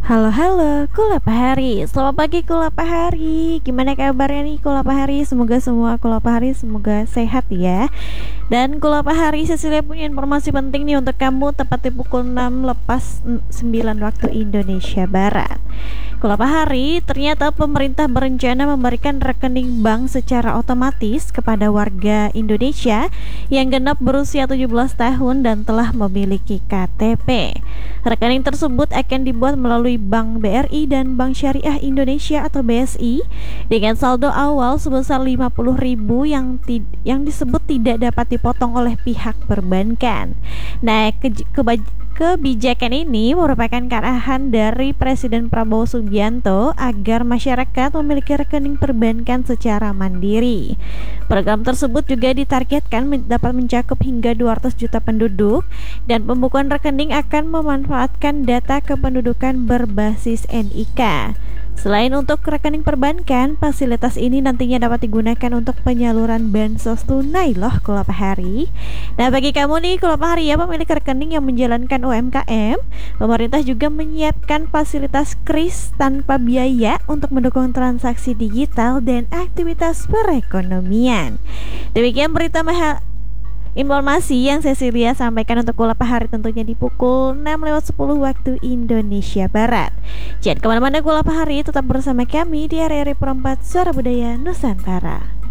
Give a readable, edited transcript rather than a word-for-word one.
Halo, Kula Pahari. Selamat pagi Kula Pahari. Gimana kabarnya nih Kula Pahari? Semoga semua Kula Pahari semoga sehat ya. Dan Kula Pahari, Cecilia punya informasi penting nih untuk kamu tepat di pukul 6 lepas 9 waktu Indonesia Barat. Kula Pahari, ternyata pemerintah berencana memberikan rekening bank secara otomatis kepada warga Indonesia yang genap berusia 17 tahun dan telah memiliki KTP. Rekening tersebut akan dibuat melalui Bank BRI dan Bank Syariah Indonesia atau BSI dengan saldo awal sebesar 50.000 yang disebut tidak dapat dipotong oleh pihak perbankan. Nah, kebijakan ini merupakan arahan dari Presiden Prabowo Subianto agar masyarakat memiliki rekening perbankan secara mandiri. Program tersebut juga ditargetkan dapat mencakup hingga 200 juta penduduk dan pembukaan rekening akan memanfaatkan data kependudukan berbasis NIK. Selain untuk rekening perbankan, fasilitas ini nantinya dapat digunakan untuk penyaluran bansos tunai loh Kula Pahari. Nah, bagi kamu nih Kula Pahari ya pemilik rekening yang menjalankan UMKM, pemerintah juga menyiapkan fasilitas kris tanpa biaya untuk mendukung transaksi digital dan aktivitas perekonomian. Demikian informasi yang Cecilia sampaikan untuk Kula Pahari tentunya di pukul 6:10 waktu Indonesia Barat. Jangan kemana-mana Kula Pahari, tetap bersama kami di RRI Perempat Suara Budaya Nusantara.